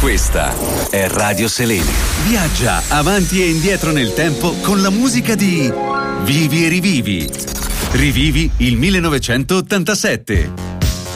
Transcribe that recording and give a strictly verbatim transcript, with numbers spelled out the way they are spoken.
Questa è Radio Selene. Viaggia avanti e indietro nel tempo con la musica di Vivi e rivivi. Rivivi il millenovecentottantasette.